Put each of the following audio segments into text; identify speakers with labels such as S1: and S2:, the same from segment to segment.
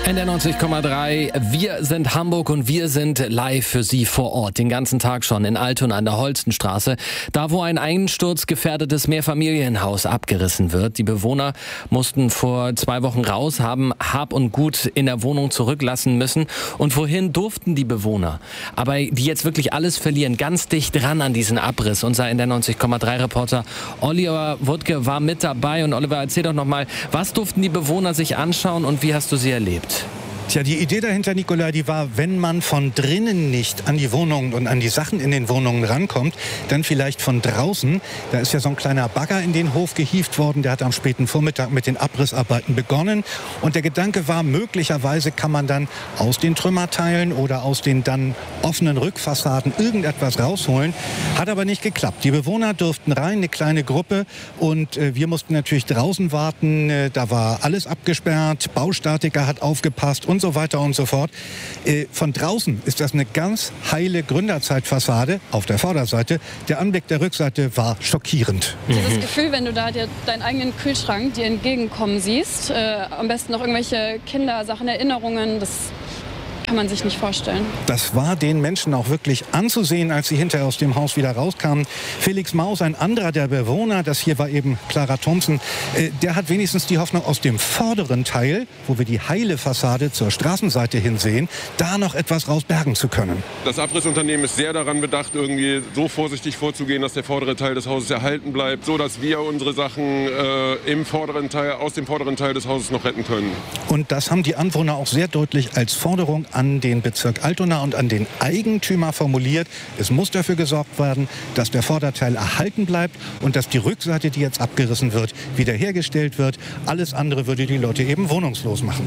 S1: NDR 90,3. Wir sind Hamburg und wir sind live für Sie vor Ort. Den ganzen Tag schon in Altona an der Holstenstraße. Da, wo ein einsturzgefährdetes Mehrfamilienhaus abgerissen wird. Die Bewohner mussten vor 2 Wochen raus, haben Hab und Gut in der Wohnung zurücklassen müssen. Und wohin durften die Bewohner? Aber die jetzt wirklich alles verlieren, ganz dicht dran an diesen Abriss. Unser NDR 90,3 Reporter Oliver Wuttke war mit dabei. Und Oliver, erzähl doch nochmal, was durften die Bewohner sich anschauen und wie hast du sie erlebt?
S2: Tja, die Idee dahinter, Nikolai, die war, wenn man von drinnen nicht an die Wohnungen und an die Sachen in den Wohnungen rankommt, dann vielleicht von draußen. Da ist ja so ein kleiner Bagger in den Hof gehievt worden, der hat am späten Vormittag mit den Abrissarbeiten begonnen. Und der Gedanke war, möglicherweise kann man dann aus den Trümmerteilen oder aus den dann offenen Rückfassaden irgendetwas rausholen. Hat aber nicht geklappt. Die Bewohner durften rein, eine kleine Gruppe. Und wir mussten natürlich draußen warten. Da war alles abgesperrt, Baustatiker hat aufgepasst und so weiter und so fort. Von draußen ist das eine ganz heile Gründerzeitfassade auf der Vorderseite. Der Anblick der Rückseite war schockierend.
S3: Dieses Gefühl, wenn du da dir deinen eigenen Kühlschrank dir entgegenkommen siehst, am besten noch irgendwelche Kindersachen, Erinnerungen, das kann man sich nicht vorstellen. Das
S2: war den Menschen auch wirklich anzusehen, als sie hinterher aus dem Haus wieder rauskamen. Felix Maus, ein anderer der Bewohner, das hier war eben Clara Thompson, der hat wenigstens die Hoffnung, aus dem vorderen Teil, wo wir die heile Fassade zur Straßenseite hinsehen, da noch etwas rausbergen zu können.
S4: Das Abrissunternehmen ist sehr daran bedacht, irgendwie so vorsichtig vorzugehen, dass der vordere Teil des Hauses erhalten bleibt, so dass wir unsere Sachen aus dem vorderen Teil des Hauses noch retten können.
S2: Und das haben die Anwohner auch sehr deutlich als Forderung an den Bezirk Altona und an den Eigentümer formuliert. Es muss dafür gesorgt werden, dass der Vorderteil erhalten bleibt und dass die Rückseite, die jetzt abgerissen wird, wiederhergestellt wird. Alles andere würde die Leute eben wohnungslos machen.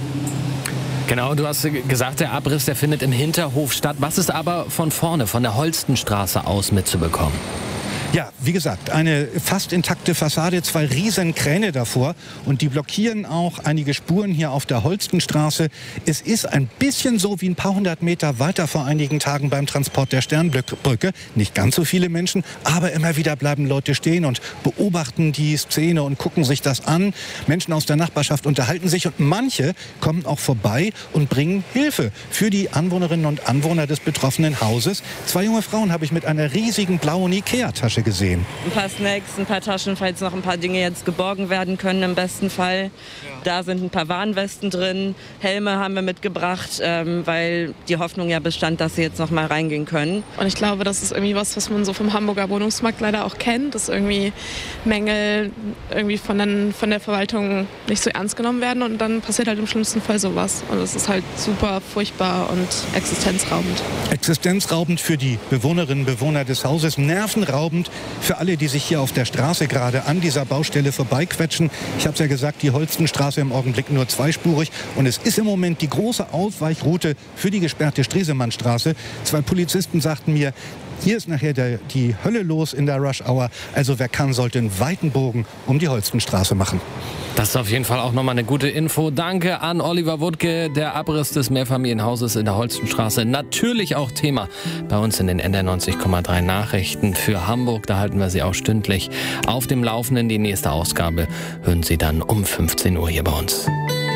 S1: Genau, du hast gesagt, der Abriss, der findet im Hinterhof statt. Was ist aber von vorne, von der Holstenstraße aus mitzubekommen?
S2: Ja, wie gesagt, eine fast intakte Fassade, 2 riesen Kräne davor und die blockieren auch einige Spuren hier auf der Holstenstraße. Es ist ein bisschen so wie ein paar 100 Meter weiter vor einigen Tagen beim Transport der Sternbrücke. Nicht ganz so viele Menschen, aber immer wieder bleiben Leute stehen und beobachten die Szene und gucken sich das an. Menschen aus der Nachbarschaft unterhalten sich und manche kommen auch vorbei und bringen Hilfe für die Anwohnerinnen und Anwohner des betroffenen Hauses. 2 junge Frauen habe ich mit einer riesigen blauen Ikea-Tasche gesehen.
S5: Ein paar Snacks, ein paar Taschen, falls noch ein paar Dinge jetzt geborgen werden können im besten Fall. Da sind ein paar Warnwesten drin, Helme haben wir mitgebracht, weil die Hoffnung ja bestand, dass sie jetzt noch mal reingehen können.
S6: Und ich glaube, das ist irgendwie was man so vom Hamburger Wohnungsmarkt leider auch kennt, dass irgendwie Mängel irgendwie von der Verwaltung nicht so ernst genommen werden und dann passiert halt im schlimmsten Fall sowas. Und das ist halt super furchtbar und existenzraubend.
S2: Existenzraubend für die Bewohnerinnen und Bewohner des Hauses, nervenraubend für alle, die sich hier auf der Straße gerade an dieser Baustelle vorbeiquetschen. Ich habe es ja gesagt, die Holstenstraße im Augenblick nur zweispurig und es ist im Moment die große Ausweichroute für die gesperrte Stresemannstraße. 2 Polizisten sagten mir, hier ist nachher die Hölle los in der Rush-Hour. Also wer kann, sollte einen weiten Bogen um die Holstenstraße machen.
S1: Das ist auf jeden Fall auch nochmal eine gute Info. Danke an Oliver Wuttke. Der Abriss des Mehrfamilienhauses in der Holstenstraße. Natürlich auch Thema bei uns in den NDR 90,3 Nachrichten für Hamburg. Da halten wir Sie auch stündlich auf dem Laufenden. Die nächste Ausgabe hören Sie dann um 15 Uhr hier bei uns.